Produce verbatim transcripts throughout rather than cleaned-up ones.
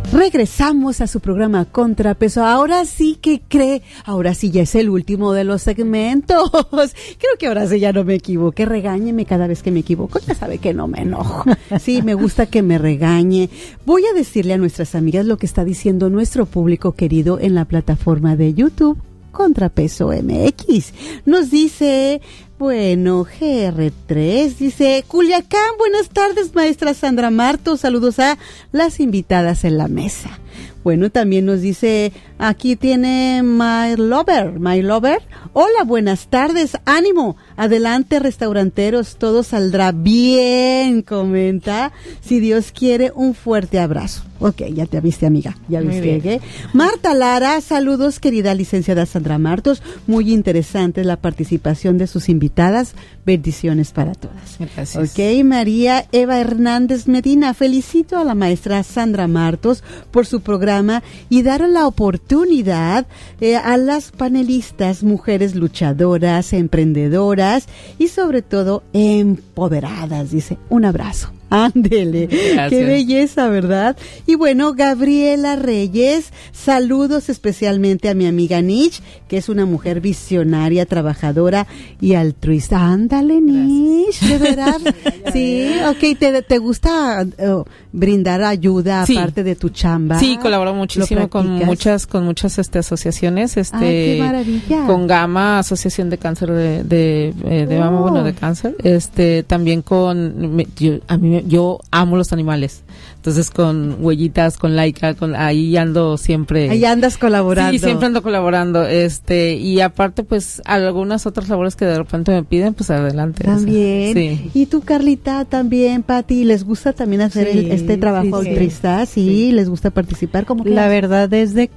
Regresamos a su programa Contrapeso. Ahora sí que cree, ahora sí ya es el último de los segmentos. Creo que ahora sí ya no me equivoqué. Regáñeme cada vez que me equivoco. Ya sabe que no me enojo. Sí, me gusta que me regañe. Voy a decirle a nuestras amigas lo que está diciendo nuestro público querido en la plataforma de YouTube Contrapeso M X. Nos dice, bueno, G R tres, dice, Culiacán, buenas tardes, maestra Sandra Marto, saludos a las invitadas en la mesa. Bueno, también nos dice, aquí tiene My Lover, My Lover. Hola, buenas tardes, ánimo, adelante restauranteros, todo saldrá bien, comenta. Si Dios quiere, un fuerte abrazo. Ok, ya te viste, amiga, ya viste. ¿eh? Marta Lara, saludos, querida licenciada Sandra Martos. Muy interesante la participación de sus invitadas. Bendiciones para todas. Gracias. Ok, María Eva Hernández Medina, felicito a la maestra Sandra Martos por su programa y dar la oportunidad eh, a las panelistas, mujeres luchadoras, emprendedoras y sobre todo empoderadas. Dice, un abrazo. Ándele, Gracias. Qué belleza, ¿verdad? Y bueno, Gabriela Reyes, saludos especialmente a mi amiga Nich, que es una mujer visionaria, trabajadora y altruista. Ándale, Nich, de verdad. Sí, ok, ¿te, te gusta uh, brindar ayuda sí. aparte de tu chamba? Sí, colaboro muchísimo con muchas con muchas este asociaciones, este Ay, qué maravilla. Con Gama, Asociación de Cáncer de de, eh, de oh. Mama, bueno, de cáncer, este también con me, yo, a mí me, yo amo los animales. Entonces con Huellitas, con Laika, con ahí ando siempre. Ahí andas colaborando. Sí, siempre ando colaborando, este, y aparte pues algunas otras labores que de repente me piden, pues adelante. También. O sea, sí. Y tú, Carlita, también, Pati, ¿les gusta también hacer sí, el, este trabajo sí, altruista? Sí. sí, ¿les gusta participar? ¿Cómo que La haces? verdad es de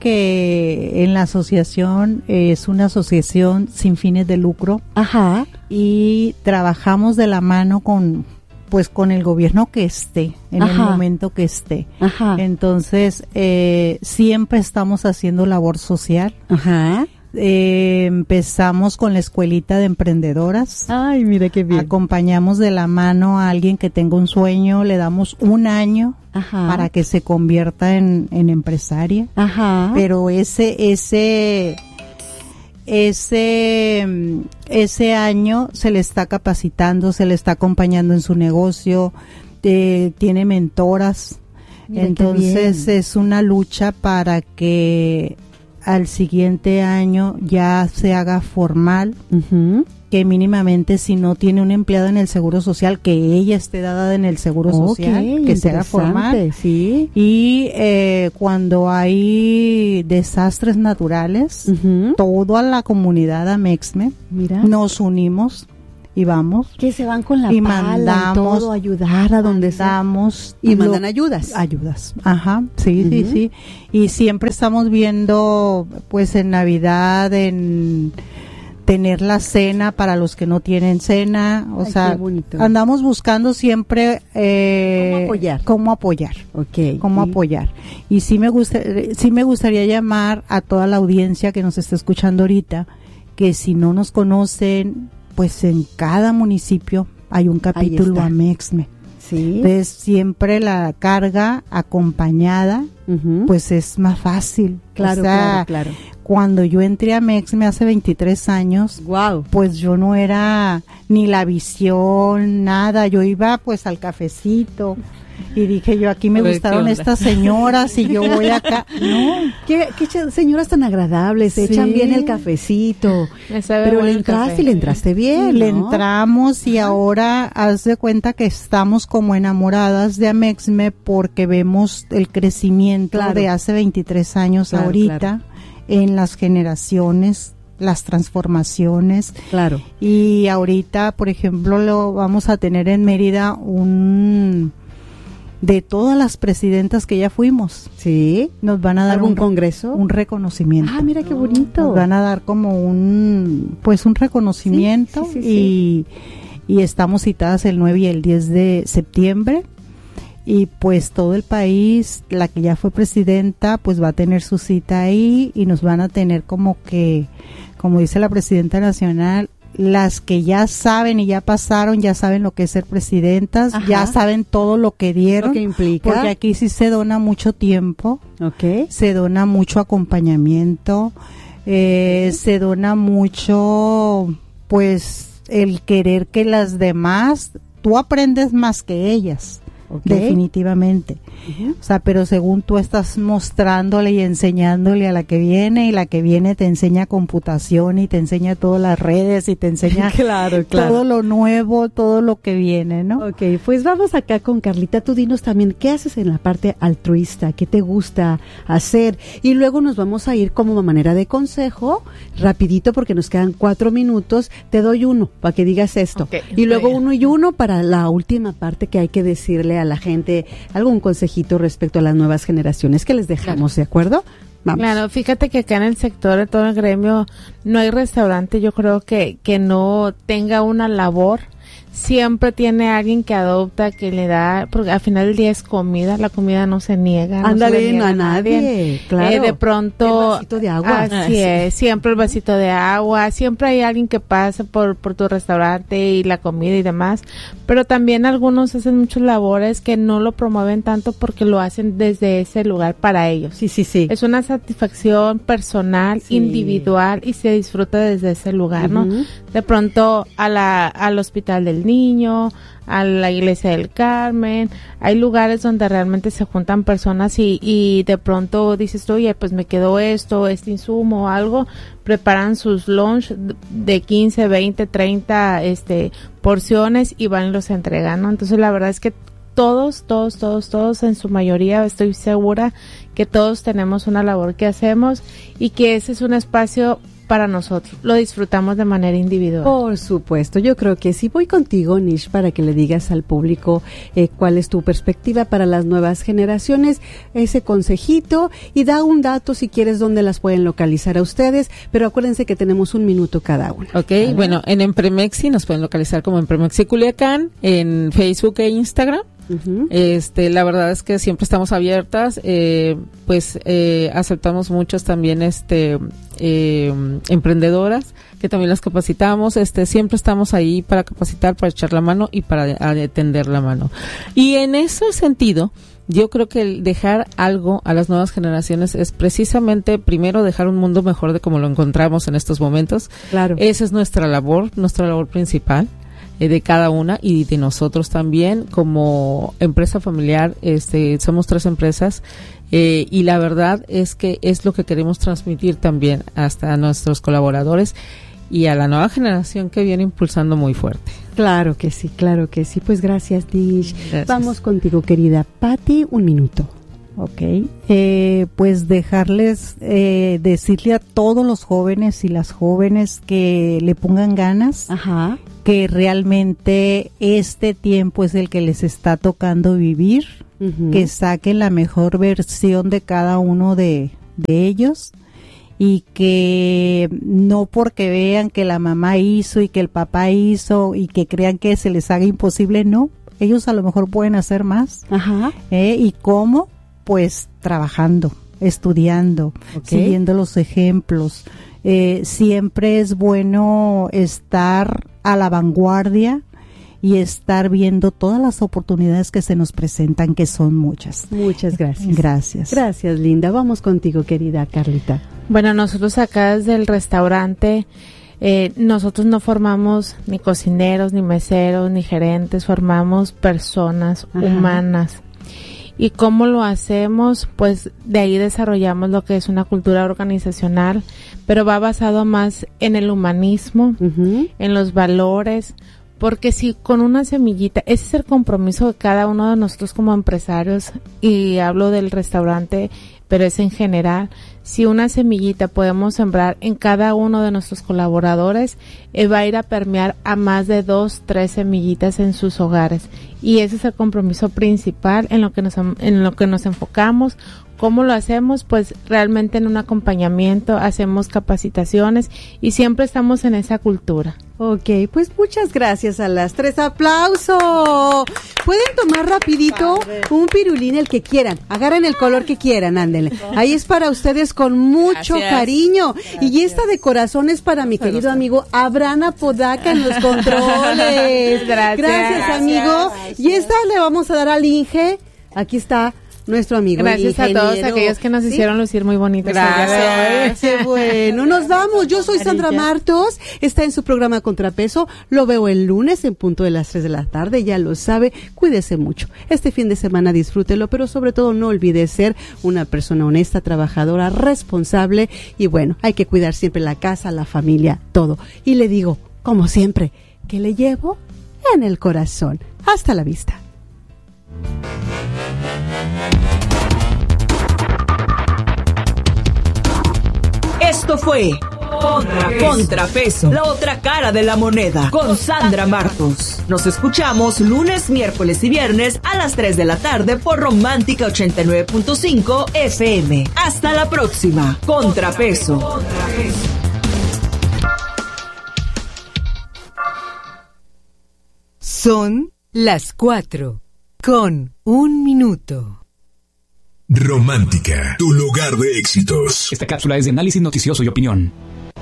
que en la asociación eh, es una asociación sin fines de lucro. Ajá. Y trabajamos de la mano con pues con el gobierno que esté, en Ajá. el momento que esté. Ajá. Entonces, eh, siempre estamos haciendo labor social. Ajá. Eh, empezamos con la escuelita de emprendedoras. Ay, mira qué bien. Acompañamos de la mano a alguien que tenga un sueño, le damos un año Ajá. para que se convierta en, en empresaria. Ajá. Pero ese, ese, ese, ese año se le está capacitando, se le está acompañando en su negocio, eh, tiene mentoras. Mira, entonces es una lucha para que al siguiente año ya se haga formal, uh-huh. que mínimamente si no tiene un empleado en el Seguro Social, que ella esté dada en el Seguro okay, Social, que se haga formal. Sí. Y eh, cuando hay desastres naturales, uh-huh. toda la comunidad Amexme Mira. Nos unimos y vamos. Que se van con la y pala mandamos, y todo, ayudar a donde mandamos y mandan ayudas. Ayudas, ajá, sí, uh-huh. sí, sí. Y siempre estamos viendo, pues en Navidad, en tener la cena para los que no tienen cena, o Ay, sea, andamos buscando siempre eh, cómo apoyar, cómo apoyar, okay, cómo ¿sí? apoyar. Y sí me gusta, sí me gustaría llamar a toda la audiencia que nos está escuchando ahorita, que si no nos conocen, pues en cada municipio hay un capítulo Amexme. Sí. Entonces siempre la carga acompañada, uh-huh. pues es más fácil. Claro, o sea, claro, claro. Cuando yo entré a Amexme hace veintitrés años, wow. pues yo no era ni la visión, nada. Yo iba pues al cafecito. Y dije yo, aquí me gustaron estas señoras y yo voy acá. No, qué, qué señoras tan agradables, se sí. echan bien el cafecito. Pero le entraste y le entraste bien, ¿no? Le entramos y Ajá. ahora haz de cuenta que estamos como enamoradas de Amexme porque vemos el crecimiento claro. de hace veintitrés años claro, ahorita claro. en las generaciones, las transformaciones. Claro. Y ahorita, por ejemplo, lo vamos a tener en Mérida un... de todas las presidentas que ya fuimos. Sí. Nos van a dar ¿Algún un congreso? Un reconocimiento. Ah, mira qué bonito. Nos van a dar como un, pues un reconocimiento sí, sí, sí, y, sí. y estamos citadas el nueve y el diez de septiembre y pues todo el país, la que ya fue presidenta, pues va a tener su cita ahí y nos van a tener como que, como dice la presidenta nacional, las que ya saben y ya pasaron, ya saben lo que es ser presidentas, Ajá. ya saben todo lo que dieron, Lo que implica. porque aquí sí se dona mucho tiempo, Okay. se dona mucho acompañamiento, eh, Sí. se dona mucho, pues, el querer que las demás, tú aprendes más que ellas. Okay. Definitivamente. Uh-huh. O sea, pero según tú estás mostrándole y enseñándole a la que viene, y la que viene te enseña computación y te enseña todas las redes y te enseña Claro, claro. todo lo nuevo, todo lo que viene, ¿no? Ok, pues vamos acá con Carlita. Tú dinos también, ¿qué haces en la parte altruista? ¿Qué te gusta hacer? Y luego nos vamos a ir como manera de consejo, rapidito porque nos quedan cuatro minutos. Te doy uno para que digas esto. Ok, y luego bien. uno y uno para la última parte que hay que decirle a la gente algún consejito respecto a las nuevas generaciones que les dejamos, ¿de acuerdo? Vamos. Claro, fíjate que acá en el sector, en todo el gremio, no hay restaurante, yo creo que, que no tenga una labor. Siempre tiene alguien que adopta, que le da, porque al final del día es comida, la comida no se niega. Ándale, no, se le no niega a nadie, claro. Eh, de pronto, El vasito de agua. así Ah, sí. es, siempre el vasito de agua, siempre hay alguien que pasa por, por tu restaurante y la comida y demás, pero también algunos hacen muchas labores que no lo promueven tanto porque lo hacen desde ese lugar para ellos. Sí, sí, sí. Es una satisfacción personal, Sí. individual, y se disfruta desde ese lugar, ¿no? Ujú. De pronto a la, al hospital del niño, a la iglesia del Carmen, hay lugares donde realmente se juntan personas y, y de pronto dices, oye, pues me quedó esto, este insumo o algo, preparan sus lunch de quince, veinte, treinta este, porciones y van y los entregan, ¿no? Entonces la verdad es que todos, todos, todos, todos, en su mayoría, estoy segura que todos tenemos una labor que hacemos y que ese es un espacio para nosotros. Lo disfrutamos de manera individual. Por supuesto, yo creo que sí. Voy contigo, Nish, para que le digas al público eh, cuál es tu perspectiva para las nuevas generaciones, ese consejito, y da un dato si quieres donde las pueden localizar a ustedes, pero acuérdense que tenemos un minuto cada uno. Ok, ¿vale? Bueno, en Empremexi nos pueden localizar como Empremexi Culiacán, en Facebook e Instagram. Uh-huh. Este, la verdad es que siempre estamos abiertas, eh, pues eh, aceptamos muchos también este eh, emprendedoras que también las capacitamos, este siempre estamos ahí para capacitar, para echar la mano y para de, tender la mano. Y en ese sentido, yo creo que el dejar algo a las nuevas generaciones es precisamente primero dejar un mundo mejor de como lo encontramos en estos momentos. Claro. Esa es nuestra labor, nuestra labor principal. De cada una y de nosotros también como empresa familiar. Este, somos tres empresas eh, y la verdad es que es lo que queremos transmitir también hasta a nuestros colaboradores y a la nueva generación que viene impulsando muy fuerte. Claro que sí, claro que sí. Pues gracias, Dish. Gracias. Vamos contigo, querida Patti, un minuto. Ok, eh, pues dejarles, eh, decirle a todos los jóvenes y las jóvenes que le pongan ganas. Ajá. Que realmente este tiempo es el que les está tocando vivir, uh-huh. que saquen la mejor versión de cada uno de, de ellos y que no porque vean que la mamá hizo y que el papá hizo y que crean que se les haga imposible, no, ellos a lo mejor pueden hacer más. Ajá. ¿Eh? ¿Y cómo? Pues trabajando, estudiando, okay. siguiendo los ejemplos. Eh, siempre es bueno estar a la vanguardia y estar viendo todas las oportunidades que se nos presentan, que son muchas. Muchas gracias. Gracias. Gracias, Linda. Vamos contigo, querida Carlita. Bueno, nosotros acá desde el restaurante, eh, nosotros no formamos ni cocineros, ni meseros, ni gerentes, formamos personas Ajá. humanas. ¿Y cómo lo hacemos? Pues de ahí desarrollamos lo que es una cultura organizacional, pero va basado más en el humanismo, uh-huh. en los valores, porque si con una semillita, ese es el compromiso de cada uno de nosotros como empresarios, y hablo del restaurante, pero es en general, si una semillita podemos sembrar en cada uno de nuestros colaboradores, eh, va a ir a permear a más de dos, tres semillitas en sus hogares. Y ese es el compromiso principal en lo que nos, en lo que nos enfocamos ¿Cómo lo hacemos? Pues realmente en un acompañamiento, hacemos capacitaciones y siempre estamos en esa cultura. Ok, pues muchas gracias a las tres. ¡Aplauso! Pueden tomar rapidito un pirulín, el que quieran. Agarren el color que quieran, ándenle. Ahí es para ustedes con mucho gracias. cariño. Gracias. Y esta de corazón es para mi querido amigo Abraham Apodaca en los controles. Gracias. Gracias, amigo. Gracias. Y esta le vamos a dar al Inge. Aquí está. Nuestro amigo. Gracias a todos aquellos que nos ¿Sí? hicieron lucir muy bonitos. Gracias. Qué bueno. Nos vamos. Yo soy Sandra Martos. Está en su programa Contrapeso. Lo veo el lunes en punto de las tres de la tarde. Ya lo sabe. Cuídese mucho. Este fin de semana disfrútelo, pero sobre todo no olvide ser una persona honesta, trabajadora, responsable. Y bueno, hay que cuidar siempre la casa, la familia, todo. Y le digo, como siempre, que le llevo en el corazón. Hasta la vista. Esto fue Contrapeso. Contrapeso, la otra cara de la moneda, con Sandra Martos. Nos escuchamos lunes, miércoles y viernes a las tres de la tarde por Romántica ochenta y nueve punto cinco F M. Hasta la próxima. Contrapeso. Contrapeso. Son las cuatro con un minuto. Romántica, tu lugar de éxitos. Esta cápsula es de análisis noticioso y opinión.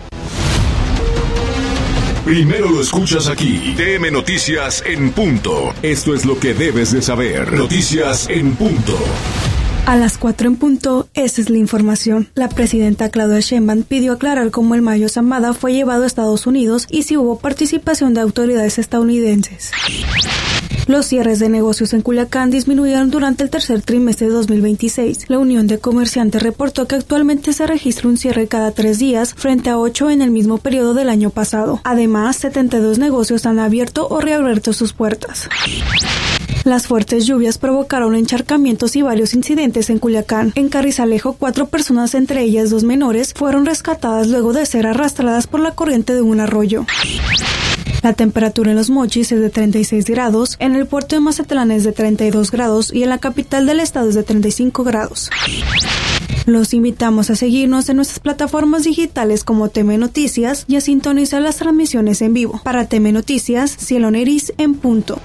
Primero lo escuchas aquí. T M Noticias en punto. Esto es lo que debes de saber. Noticias en punto. A las cuatro en punto, esa es la información. La presidenta Claudia Sheinbaum pidió aclarar cómo el Mayo Zambada fue llevado a Estados Unidos y si hubo participación de autoridades estadounidenses. Los cierres de negocios en Culiacán disminuyeron durante el tercer trimestre de dos mil veintiséis. La Unión de Comerciantes reportó que actualmente se registra un cierre cada tres días frente a ocho en el mismo periodo del año pasado. Además, setenta y dos negocios han abierto o reabierto sus puertas. Las fuertes lluvias provocaron encharcamientos y varios incidentes en Culiacán. En Carrizalejo, cuatro personas, entre ellas dos menores, fueron rescatadas luego de ser arrastradas por la corriente de un arroyo. La temperatura en Los Mochis es de treinta y seis grados, en el puerto de Mazatlán es de treinta y dos grados y en la capital del estado es de treinta y cinco grados. Los invitamos a seguirnos en nuestras plataformas digitales como T M Noticias y a sintonizar las transmisiones en vivo. Para T M Noticias, Cielo Neris en punto.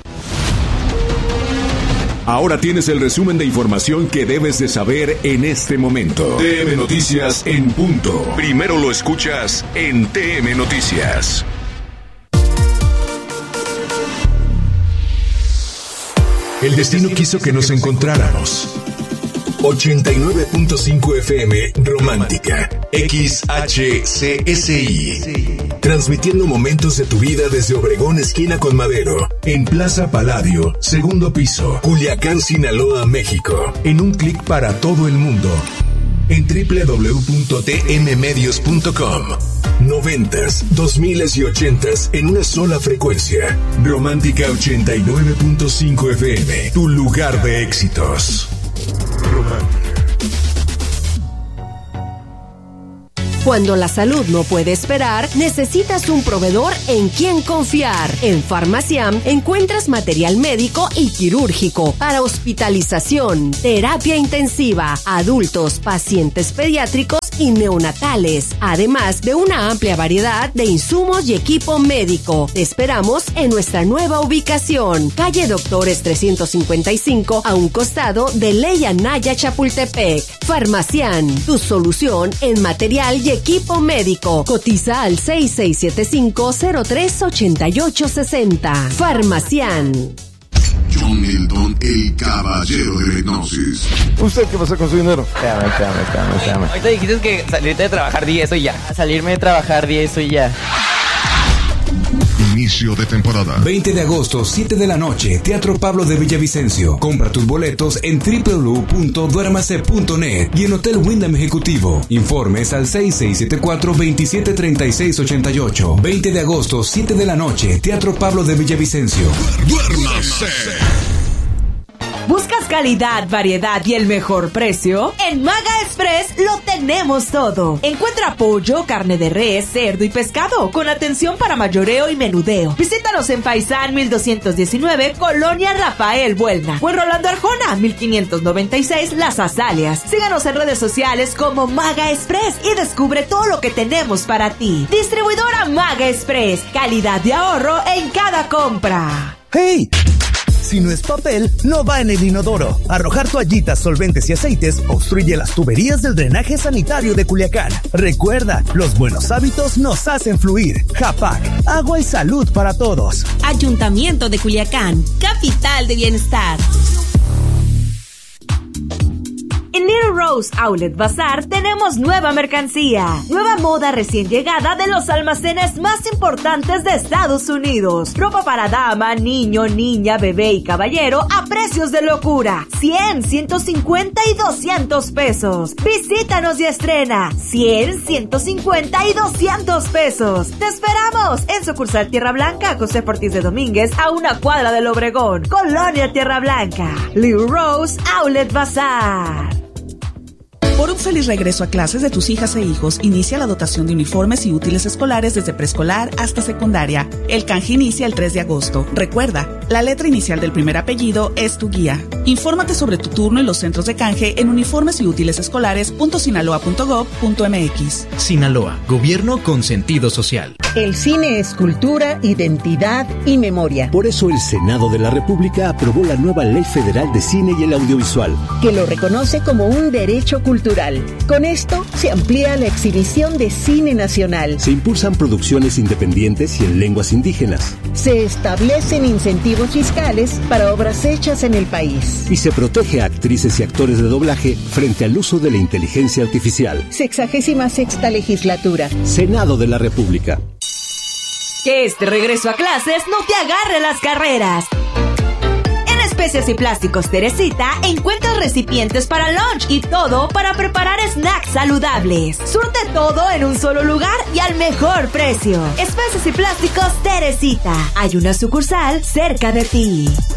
Ahora tienes el resumen de información que debes de saber en este momento. T M Noticias en punto. Primero lo escuchas en T M Noticias. El destino quiso que nos encontráramos. ochenta y nueve punto cinco F M Romántica, X H C S I. Transmitiendo momentos de tu vida desde Obregón, esquina con Madero, en Plaza Palladio, segundo piso, Culiacán, Sinaloa, México. En un clic para todo el mundo. En doble u doble u doble u punto t m medios punto com. Noventas, dos miles y ochentas en una sola frecuencia. Romántica ochenta y nueve punto cinco F M, tu lugar de éxitos. Romántica. Cuando la salud no puede esperar, necesitas un proveedor en quien confiar. En Farmaciam encuentras material médico y quirúrgico para hospitalización, terapia intensiva, adultos, pacientes pediátricos y neonatales, además de una amplia variedad de insumos y equipo médico. Te esperamos en nuestra nueva ubicación, calle Doctores trescientos cincuenta y cinco, a un costado de Ley Anaya, Chapultepec. Farmaciam, tu solución en material y equipo médico. Cotiza al seis seis siete cinco, cero tres ocho ocho seis cero. Farmaciam. John Milton, el caballero de la hipnosis. ¿Usted qué pasa con su dinero? Espérame, espérame, espérame, espérame. Ahorita dijiste que salirte de trabajar di eso y ya. Salirme de trabajar di eso y ya. Inicio de temporada. veinte de agosto, siete de la noche, Teatro Pablo de Villavicencio. Compra tus boletos en doble u doble u doble u punto duermase punto net y en Hotel Wyndham Ejecutivo. Informes al seis seis siete cuatro, dos siete tres seis ocho ocho. veinte de agosto, siete de la noche, Teatro Pablo de Villavicencio. Duérmase. ¿Buscas calidad, variedad y el mejor precio? En Maga Express lo tenemos todo. Encuentra pollo, carne de res, cerdo y pescado con atención para mayoreo y menudeo. Visítanos en Faisán mil doscientos diecinueve, Colonia Rafael Buelna, o en Rolando Arjona mil quinientos noventa y seis, Las Azaleas. Síganos en redes sociales como Maga Express y descubre todo lo que tenemos para ti. Distribuidora Maga Express, calidad de ahorro en cada compra. ¡Hey! Si no es papel, no va en el inodoro. Arrojar toallitas, solventes y aceites obstruye las tuberías del drenaje sanitario de Culiacán. Recuerda, los buenos hábitos nos hacen fluir. Japac, agua y salud para todos. Ayuntamiento de Culiacán, capital de bienestar. En Little Rose Outlet Bazaar tenemos nueva mercancía, nueva moda recién llegada de los almacenes más importantes de Estados Unidos. Ropa para dama, niño, niña, bebé y caballero a precios de locura. cien, ciento cincuenta y doscientos pesos. Visítanos y estrena. cien, ciento cincuenta y doscientos pesos. Te esperamos en sucursal Tierra Blanca, José Ortiz de Domínguez, a una cuadra del Obregón, Colonia Tierra Blanca. Little Rose Outlet Bazaar. Por un feliz regreso a clases de tus hijas e hijos, inicia la dotación de uniformes y útiles escolares desde preescolar hasta secundaria. El canje inicia el tres de agosto. Recuerda, la letra inicial del primer apellido es tu guía. Infórmate sobre tu turno y los centros de canje en uniformes y útiles escolares punto sinaloa punto gob punto mx. Sinaloa, gobierno con sentido social. El cine es cultura, identidad y memoria. Por eso el Senado de la República aprobó la nueva Ley Federal de Cine y el Audiovisual, que lo reconoce como un derecho cultural. Con esto se amplía la exhibición de cine nacional. Se impulsan producciones independientes y en lenguas indígenas. Se establecen incentivos fiscales para obras hechas en el país. Y se protege a actrices y actores de doblaje frente al uso de la inteligencia artificial. Sexagésima sexta legislatura. Senado de la República. Que este regreso a clases no te agarre las carreras. Especias y Plásticos Teresita encuentras recipientes para lunch y todo para preparar snacks saludables. Surte todo en un solo lugar y al mejor precio. Especias y Plásticos Teresita. Hay una sucursal cerca de ti.